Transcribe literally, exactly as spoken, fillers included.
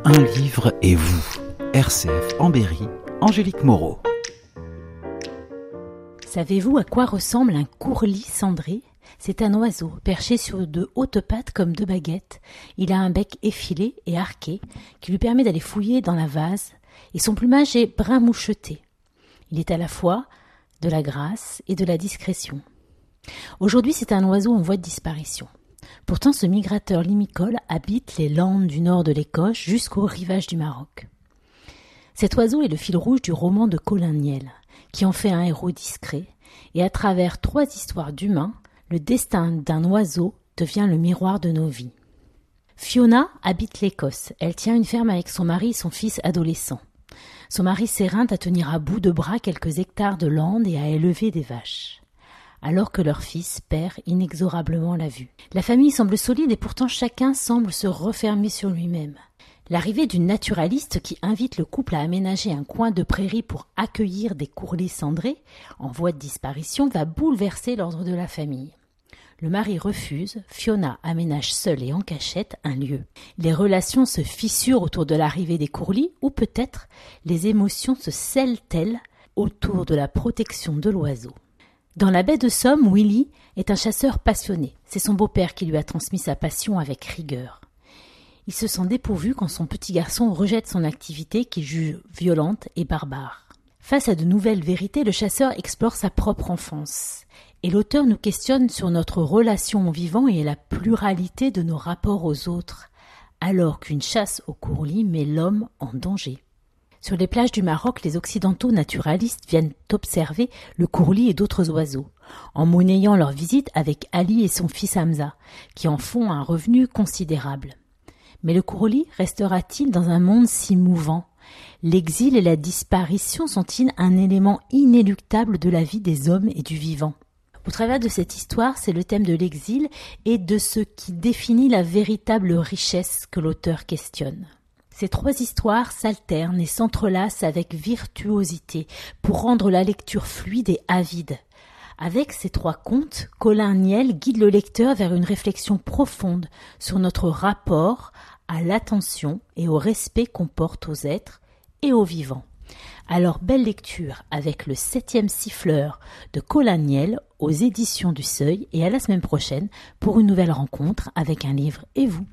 Un livre et vous. R C F en Berry, Angélique Moreau. Savez-vous à quoi ressemble un courlis cendré ? C'est un oiseau perché sur de hautes pattes comme deux baguettes. Il a un bec effilé et arqué qui lui permet d'aller fouiller dans la vase et son plumage est brun moucheté. Il est à la fois de la grâce et de la discrétion. Aujourd'hui, c'est un oiseau en voie de disparition. Pourtant, ce migrateur limicole habite les landes du nord de l'Écosse jusqu'au rivage du Maroc. Cet oiseau est le fil rouge du roman de Colin Niel, qui en fait un héros discret, et à travers trois histoires d'humains, le destin d'un oiseau devient le miroir de nos vies. Fiona habite l'Écosse. Elle tient une ferme avec son mari et son fils adolescent. Son mari s'éreinte à tenir à bout de bras quelques hectares de landes et à élever des vaches, alors que leur fils perd inexorablement la vue. La famille semble solide et pourtant chacun semble se refermer sur lui-même. L'arrivée d'une naturaliste qui invite le couple à aménager un coin de prairie pour accueillir des courlis cendrés en voie de disparition va bouleverser l'ordre de la famille. Le mari refuse, Fiona aménage seule et en cachette un lieu. Les relations se fissurent autour de l'arrivée des courlis ou peut-être les émotions se scellent-elles autour de la protection de l'oiseau. Dans la baie de Somme, Willy est un chasseur passionné. C'est son beau-père qui lui a transmis sa passion avec rigueur. Il se sent dépourvu quand son petit garçon rejette son activité qu'il juge violente et barbare. Face à de nouvelles vérités, le chasseur explore sa propre enfance. Et l'auteur nous questionne sur notre relation au vivant et la pluralité de nos rapports aux autres, alors qu'une chasse au courlis met l'homme en danger. Sur les plages du Maroc, les occidentaux naturalistes viennent observer le courlis et d'autres oiseaux, en monnayant leur visite avec Ali et son fils Hamza, qui en font un revenu considérable. Mais le courlis restera-t-il dans un monde si mouvant ? L'exil et la disparition sont-ils un élément inéluctable de la vie des hommes et du vivant ? Au travers de cette histoire, c'est le thème de l'exil et de ce qui définit la véritable richesse que l'auteur questionne. Ces trois histoires s'alternent et s'entrelacent avec virtuosité pour rendre la lecture fluide et avide. Avec ces trois contes, Colin Niel guide le lecteur vers une réflexion profonde sur notre rapport à l'attention et au respect qu'on porte aux êtres et aux vivants. Alors belle lecture avec le septième siffleur de Colin Niel aux éditions du Seuil et à la semaine prochaine pour une nouvelle rencontre avec un livre et vous.